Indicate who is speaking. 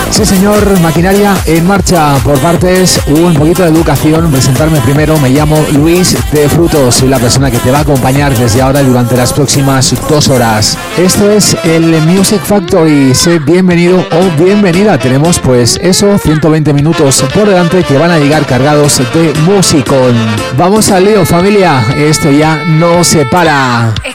Speaker 1: Sí señor, maquinaria en marcha por partes, un poquito de educación. Presentarme primero, me llamo Luis de Frutos, soy la persona que te va a acompañar desde ahora y durante las próximas 2 horas. Esto es el Music Factory, sé bienvenido o bienvenida. Tenemos pues eso, 120 minutos por delante que van a llegar cargados de musicón. Vamos al lío, familia, esto ya no se para.